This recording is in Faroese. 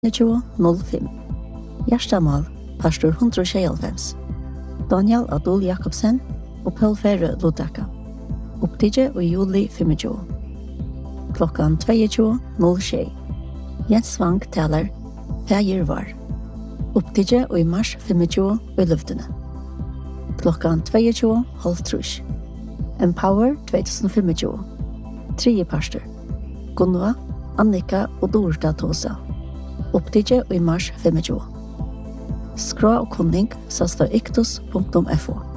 05. Gjerstamal, pastor 196. Daniel Adol Jakobsen og Paul Ferre Lodaka. Opptidje og juli 25. Klokkan 22.06. Jens Svang taler Fægir var. Opptidje og i mars 25 i luftene. Klokkan 22.30. Empower 2025. Tredje pastor. Gunva, Annika og Dorsta Tosa. Opptidje og i mars 25. Skra og kunning sasta iktus.fo.